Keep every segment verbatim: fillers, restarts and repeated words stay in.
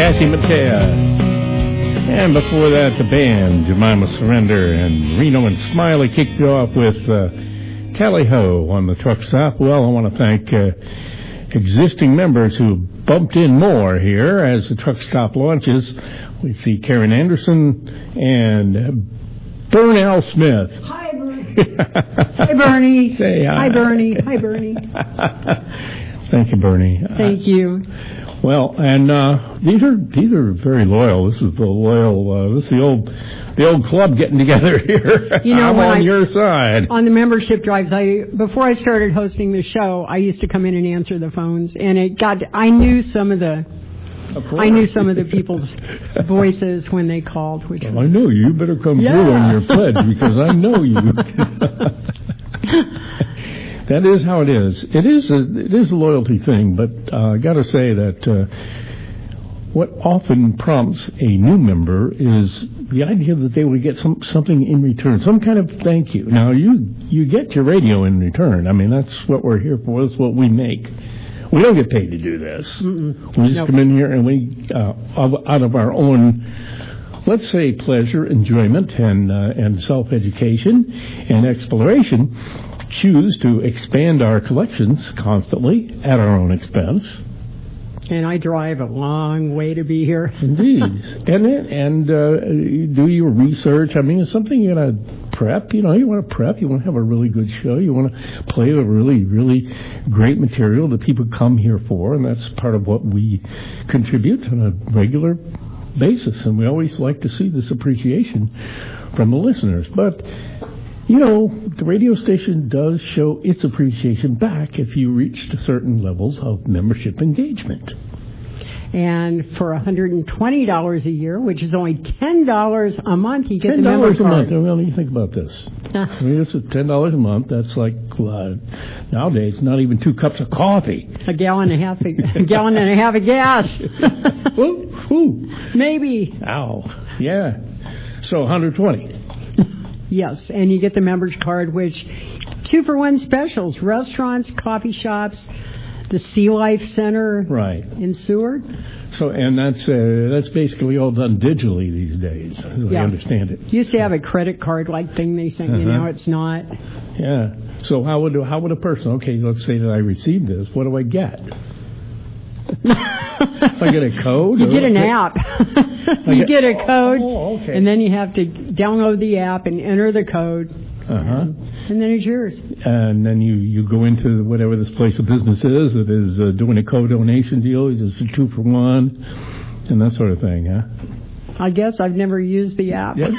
Kathy Mattea. And before that, the band, Jemima Surrender, and Reno and Smiley kicked it off with uh, Tally Ho on the truck stop. Well, I want to thank uh, existing members who bumped in more here as the truck stop launches. We see Karen Anderson and Burnell Smith. Hi, Bernie. Hi, Bernie. Say hi. Hi, Bernie. Hi, Bernie. Thank you, Bernie. Thank uh, you. Well, and uh, these are these are very loyal. This is the loyal. Uh, this is the old the old club getting together here. You know, I'm when on I, your side. On the membership drives, I before I started hosting the show, I used to come in and answer the phones, and it got. I knew some of the. I knew some of the people's voices when they called. Which well, was, I know you better come yeah. through on your pledge because I know you. That is how it is. It is a, it is a loyalty thing, but uh, I got to say that uh, what often prompts a new member is the idea that they would get some something in return, some kind of thank you. Now, you you get your radio in return. I mean, that's what we're here for. That's what we make. We don't get paid to do this. Mm-mm. We just nope. come in here and we, uh, out of our own, let's say, pleasure, enjoyment, and uh, and self-education and exploration, choose to expand our collections constantly at our own expense. And I drive a long way to be here. Indeed. And and uh, you do your research. I mean, it's something you got to prep. You know, you want to prep. You want to have a really good show. You want to play a really, really great material that people come here for. And that's part of what we contribute on a regular basis. And we always like to see this appreciation from the listeners. But you know, the radio station does show its appreciation back if you reach to certain levels of membership engagement. And for one hundred twenty dollars a year, which is only ten dollars a month, you get the ten member dollars a card. month. Well, you think about this. I mean, it's ten dollars a month. That's like, uh, nowadays, not even two cups of coffee. A gallon and a half, a, a gallon and a half of gas. Ooh, ooh. Maybe. Ow. Yeah. So one hundred twenty. Yes, and you get the members card, which two-for-one specials, restaurants, coffee shops, the Sea Life Center right. in Seward. So, and that's uh, that's basically all done digitally these days, as yeah. I understand it. Used to have a credit card-like thing they sent you. Uh-huh. Now it's not. Yeah. So how would how would a person? Okay, let's say that I received this. What do I get? If I get a code? You get an app. you get, get a code, oh, okay. and then you have to download the app and enter the code. Uh-huh. And then it's yours. And then you, you go into whatever this place of business is that is uh, doing a co-donation deal. It's a two for one and that sort of thing, huh? I guess I've never used the app. Yeah.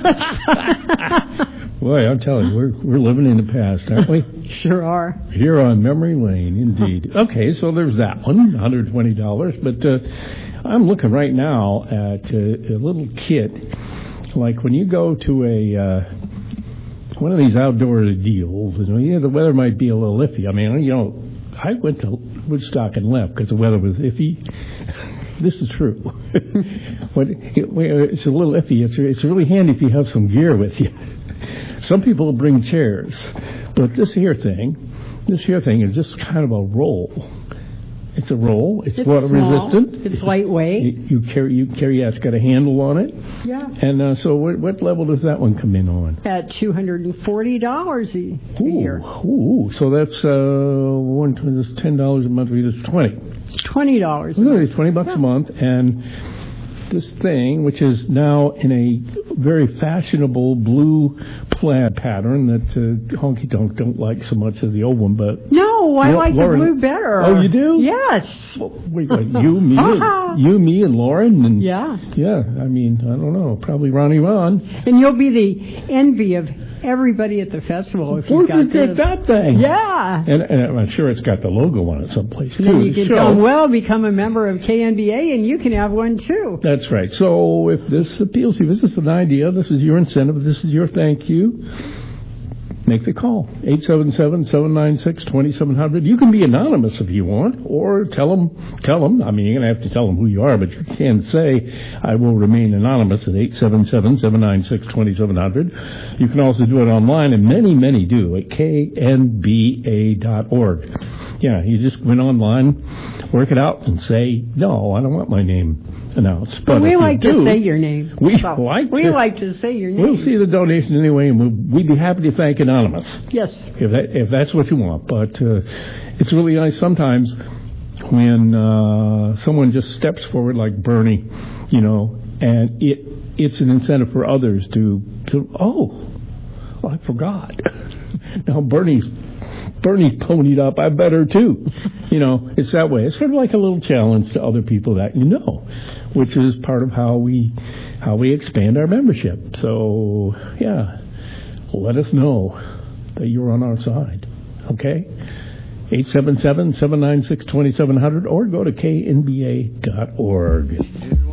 Boy, I'm telling you, we're we're living in the past, aren't we? Sure are. Here on Memory Lane, indeed. Okay, so there's that one, one hundred twenty dollars. But uh, I'm looking right now at uh, a little kit. Like when you go to a uh, one of these outdoor deals, you know, yeah, the weather might be a little iffy. I mean, you know, I went to Woodstock and left because the weather was iffy. This is true. But it, it's a little iffy. It's, it's really handy if you have some gear with you. Some people bring chairs, but this here thing, this here thing is just kind of a roll. It's a roll. It's, it's water small. resistant. It's lightweight. You, you carry, you carry. Yeah, it's got a handle on it. Yeah. And uh, so, what, what level does that one come in on? At two hundred and forty dollars a year. Ooh, so that's uh, one. That's ten dollars a month. That's twenty. Twenty dollars. No, it's twenty bucks yeah. a month, and this thing, which is now in a very fashionable blue plaid pattern that uh, Honky Tonk don't like so much as the old one, but no, I L- like Lauren, the blue better. Oh, you do? Yes. Well, wait, wait, you, me, and, you, me, and Lauren, and yeah, yeah. I mean, I don't know, probably Ronnie Ron, and you'll be the envy of everybody at the festival if you've got you get this. that thing. Yeah. And, and I'm sure it's got the logo on it someplace, and too. Then you can so, come, well, become a member of K N B A, and you can have one, too. That's right. So if this appeals to you, this is an idea, this is your incentive, this is your thank you, make the call. eight seven seven, seven nine six, two seven zero zero. You can be anonymous if you want, or tell them, tell them, I mean, you're going to have to tell them who you are, but you can say, I will remain anonymous at eight seven seven, seven nine six, two seven zero zero. You can also do it online, and many, many do, at K N B A dot org. Yeah, you just went online, work it out, and say, no, I don't want my name announce. But well, we like do, to say your name. We so like we to, like to say your name. We'll see the donation anyway, and we'll, we'd be happy to thank Anonymous. Yes. If that, if that's what you want. But uh, it's really nice sometimes when uh, someone just steps forward like Bernie, you know, and it it's an incentive for others to, to oh, well, I forgot. Now Bernie's Bernie's ponied up. I better too. You know, it's that way. It's sort of like a little challenge to other people that you know, which is part of how we how we expand our membership. So yeah, let us know that you're on our side. Okay, eight seven seven, seven nine six, two seven zero zero or go to k n b a dot org.